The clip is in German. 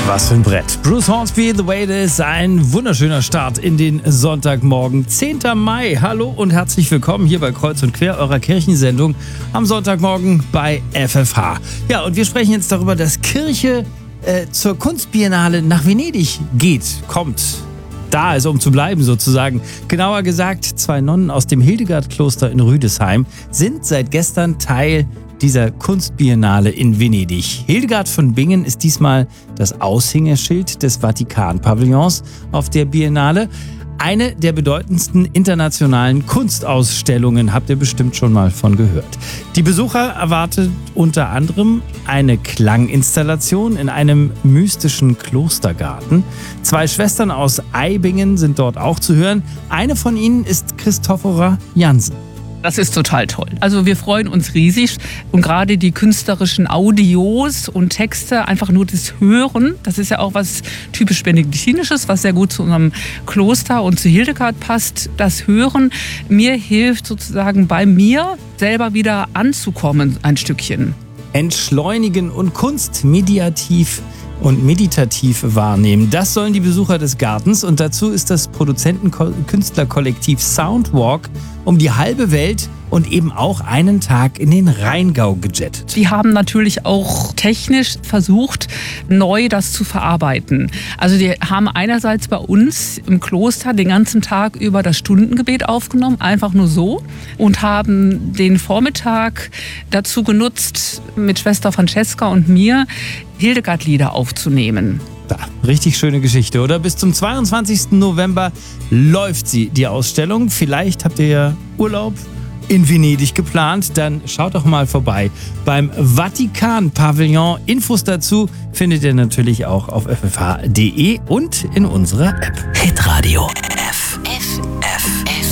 Was für ein Brett. Bruce Hornsby, The Way It Is, ein wunderschöner Start in den Sonntagmorgen. 10. Mai, hallo und herzlich willkommen hier bei Kreuz und Quer, eurer Kirchensendung am Sonntagmorgen bei FFH. Ja, und wir sprechen jetzt darüber, dass Kirche zur Kunstbiennale nach Venedig kommt. Da ist, um zu bleiben sozusagen. Genauer gesagt, 2 Nonnen aus dem Hildegard-Kloster in Rüdesheim sind seit gestern Teil dieser Kunstbiennale in Venedig. Hildegard von Bingen ist diesmal das Aushängeschild des Vatikan-Pavillons auf der Biennale. Eine der bedeutendsten internationalen Kunstausstellungen, habt ihr bestimmt schon mal von gehört. Die Besucher erwartet unter anderem eine Klanginstallation in einem mystischen Klostergarten. 2 Schwestern aus Eibingen sind dort auch zu hören. Eine von ihnen ist Christophora Jansen. Das ist total toll. Also wir freuen uns riesig und gerade die künstlerischen Audios und Texte, einfach nur das Hören, das ist ja auch was typisch Benediktinisches, was sehr gut zu unserem Kloster und zu Hildegard passt. Das Hören mir hilft sozusagen bei mir selber wieder anzukommen ein Stückchen. Entschleunigen und Kunst mediativ und meditativ wahrnehmen. Das sollen die Besucher des Gartens und dazu ist das Produzenten-Künstlerkollektiv Soundwalk um die halbe Welt und eben auch einen Tag in den Rheingau gejettet. Die haben natürlich auch technisch versucht, neu das zu verarbeiten. Also die haben einerseits bei uns im Kloster den ganzen Tag über das Stundengebet aufgenommen, einfach nur so, und haben den Vormittag dazu genutzt, mit Schwester Francesca und mir Hildegard-Lieder aufzunehmen. Ja, richtig schöne Geschichte, oder? Bis zum 22. November läuft sie, die Ausstellung. Vielleicht habt ihr ja Urlaub in Venedig geplant, dann schaut doch mal vorbei beim Vatikan-Pavillon. Infos dazu findet ihr natürlich auch auf ffh.de und in unserer App. Hitradio